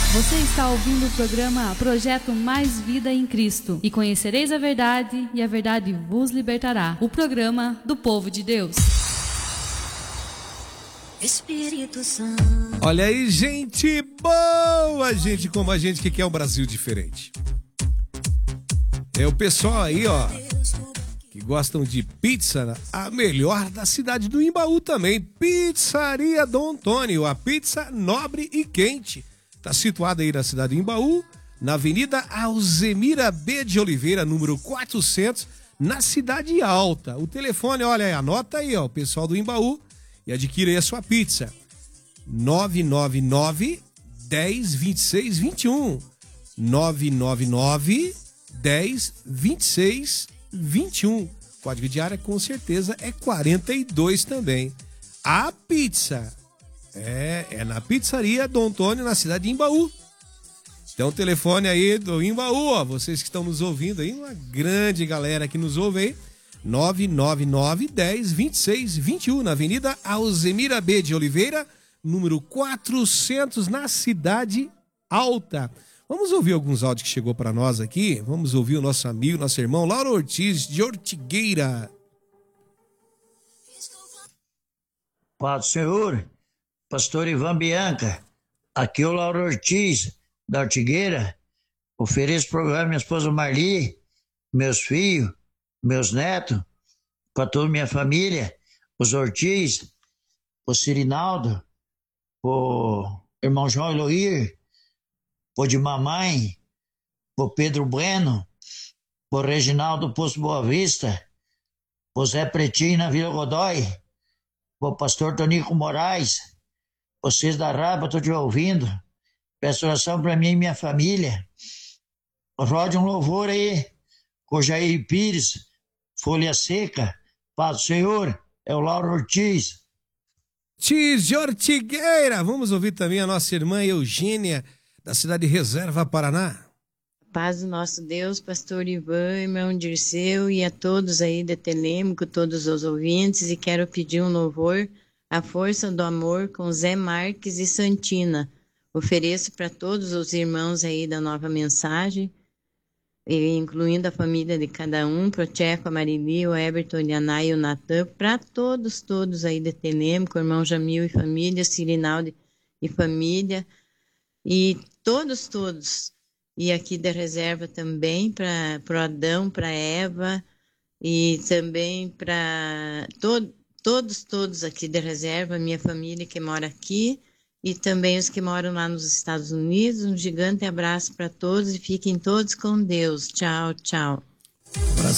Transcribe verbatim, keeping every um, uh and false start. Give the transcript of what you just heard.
Você está ouvindo o programa Projeto Mais Vida em Cristo. E conhecereis a verdade, e a verdade vos libertará. O programa do povo de Deus. Espírito Santo. Olha aí, gente boa, gente como a gente que quer um Brasil diferente. É o pessoal aí, ó, que gostam de pizza, a melhor da cidade do Imbaú também. Pizzaria Dom Antônio, a pizza nobre e quente. Está situada aí na cidade de Imbaú, na Avenida Alzemira B. de Oliveira, número quatrocentos, na Cidade Alta. O telefone, olha aí, anota aí, ó, o pessoal do Imbaú, e adquira aí a sua pizza. nove nove nove, dez, vinte e seis, vinte e um. nove nove nove, dez, vinte e seis, vinte e um. Código de área com certeza é quarenta e dois também. A pizza é, é na Pizzaria Dom Antônio, na cidade de Imbaú. Então o telefone aí do Imbaú, ó, vocês que estão nos ouvindo aí, uma grande galera que nos ouve aí, nove nove nove, dez, vinte e seis, vinte e um, na Avenida Alzemira B. de Oliveira, número quatrocentos, na Cidade Alta. Vamos ouvir alguns áudios que chegou para nós aqui. Vamos ouvir o nosso amigo, nosso irmão Lauro Ortiz, de Ortigueira. Paz do Senhor, pastor Ivan Bianca, aqui é o Lauro Ortiz, da Ortigueira. Ofereço o programa minha esposa Marli, meus filhos, meus netos, para toda a minha família, os Ortiz, o Cirinaldo, o irmão João Eloir, o de mamãe, o Pedro Bueno, o Reginaldo Poço Boa Vista, o Zé Pretinho na Vila Godói, o pastor Tonico Moraes, vocês da Raba, estou te ouvindo, peço oração para mim e minha família. Rode um louvor aí, com Jair Pires, Folha Seca, Paz do Senhor, é o Lauro Ortiz. Ortiz de Ortigueira, vamos ouvir também a nossa irmã Eugênia, da cidade de Reserva, Paraná. Paz do nosso Deus, pastor Ivan, irmão Dirceu e a todos aí da Telêmico, todos os ouvintes, e quero pedir um louvor, A Força do Amor, com Zé Marques e Santina. Ofereço para todos os irmãos aí da Nova Mensagem, incluindo a família de cada um, pro Tcheco, a Marili, o Everton, o Lianai e o Natan, para todos, todos aí da Telêmico, o irmão Jamil e família, Cirinaldo e família, e todos, todos, e aqui da reserva também, para o Adão, para Eva, e também para to, todos, todos aqui da reserva, minha família que mora aqui, e também os que moram lá nos Estados Unidos. Um gigante abraço para todos e fiquem todos com Deus. Tchau, tchau. Um abraço